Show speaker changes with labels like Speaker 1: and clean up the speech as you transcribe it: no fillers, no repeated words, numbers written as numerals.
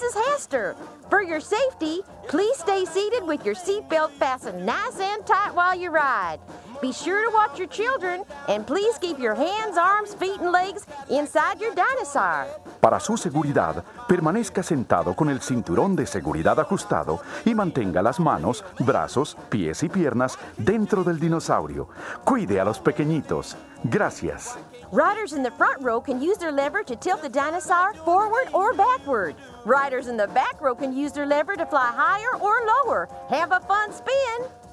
Speaker 1: Mrs. Hester. For your safety, please stay seated with your seatbelt fastened nice and tight while you ride. Be sure to watch your children, and please keep your hands, arms, feet, and legs inside your dinosaur.
Speaker 2: Para su seguridad, permanezca sentado con el cinturón de seguridad ajustado y mantenga las manos, brazos, pies y piernas dentro del dinosaurio. Cuide a los pequeñitos. Gracias.
Speaker 1: Riders in the front row can use their lever to tilt the dinosaur forward or backward. Riders in the back row can use their lever to fly higher or lower. Have a fun spin!